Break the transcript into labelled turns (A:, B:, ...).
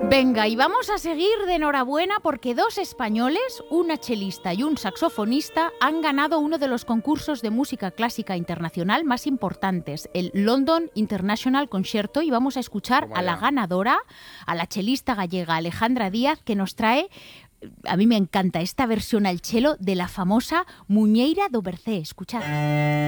A: Venga, y vamos a seguir de enhorabuena porque dos españoles, una chelista y un saxofonista, han ganado uno de los concursos de música clásica internacional más importantes, el London International Concerto, y vamos a escuchar a la ganadora, a la chelista gallega Alejandra Díaz, que nos trae, a mí me encanta esta versión al chelo de la famosa Muñeira do Bercé. Escuchad.